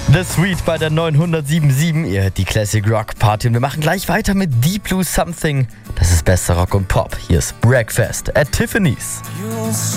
The Sweet bei der 907.7. Ihr hört die Classic Rock Party und wir machen gleich weiter mit Deep Blue Something. Das ist bester Rock und Pop. Hier ist Breakfast at Tiffany's.